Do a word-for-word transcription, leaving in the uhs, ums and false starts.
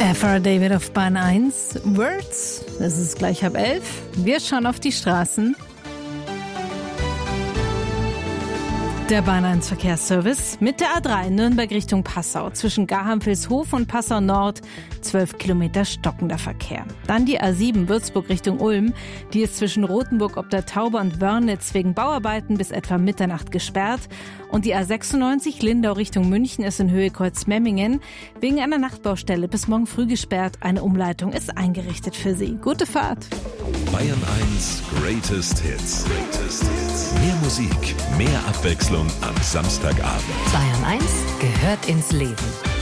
Ephrata David auf Bahn eins. Words, es ist gleich halb elf. Wir schauen auf die Straßen. Der Bahn eins Verkehrsservice mit der A drei Nürnberg Richtung Passau. Zwischen Garham-Vilshof und Passau Nord zwölf Kilometer stockender Verkehr. Dann die A sieben Würzburg Richtung Ulm. Die ist zwischen Rothenburg ob der Tauber und Wörnitz wegen Bauarbeiten bis etwa Mitternacht gesperrt. Und die A sechsundneunzig Lindau Richtung München ist in Höhe Kreuz-Memmingen wegen einer Nachtbaustelle bis morgen früh gesperrt. Eine Umleitung ist eingerichtet für Sie. Gute Fahrt. Bayern eins Greatest Hits. Greatest Hits. Mehr Musik, mehr Abwechslung am Samstagabend. Bayern eins gehört ins Leben.